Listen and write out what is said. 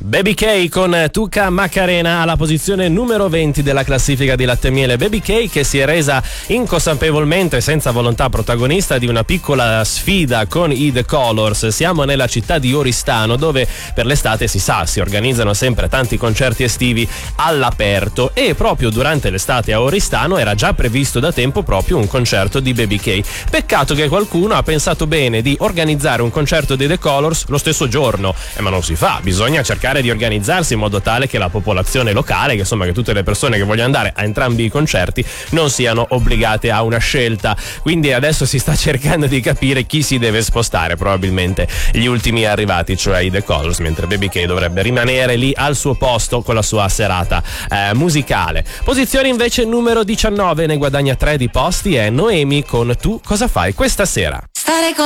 Baby K con Tuca Macarena alla posizione numero 20 della classifica di Latte e Miele. Baby K che si è resa inconsapevolmente, senza volontà, protagonista di una piccola sfida con i The Colors. Siamo nella città di Oristano, dove per l'estate si organizzano sempre tanti concerti estivi all'aperto, e proprio durante l'estate a Oristano era già previsto da tempo proprio un concerto di Baby K. Peccato che qualcuno ha pensato bene di organizzare un concerto dei The Colors lo stesso giorno, ma non si fa, bisogna cercare di organizzarsi in modo tale che la popolazione locale, che tutte le persone che vogliono andare a entrambi i concerti non siano obbligate a una scelta. Quindi adesso si sta cercando di capire chi si deve spostare, probabilmente gli ultimi arrivati, cioè i The Colors, mentre Baby K dovrebbe rimanere lì al suo posto con la sua serata musicale. Posizione invece numero 19, ne guadagna 3 di posti, è Noemi con Tu cosa fai questa sera. Stare con